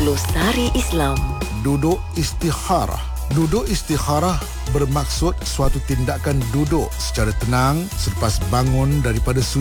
Glosari Islam. Duduk istikharah. Duduk istikharah bermaksud suatu tindakan duduk secara tenang selepas bangun daripada